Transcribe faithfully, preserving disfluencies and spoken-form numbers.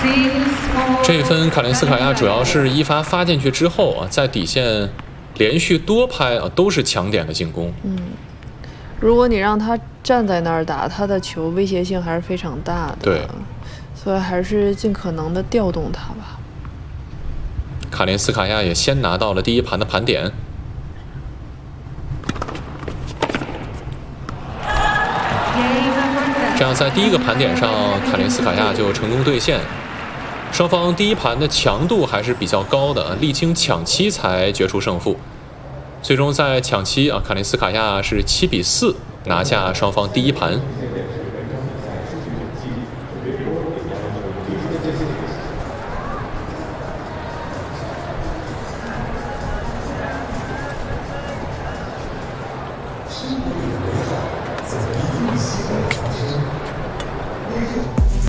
这一分卡林斯卡娅主要是一发发进去之后啊，在底线连续多拍啊都是强点的进攻。 嗯，如果你让他站在那儿打，他的球威胁性还是非常大的。 对， 所以还是尽可能的调动他吧。 卡林斯卡娅也先拿到了第一盘的盘点。这样在第一个盘点上，卡林斯卡娅就成功兑现。双方第一盘的强度还是比较高的，历经抢七才决出胜负。最终在抢七啊，卡林斯卡娅是七比四拿下双方第一盘。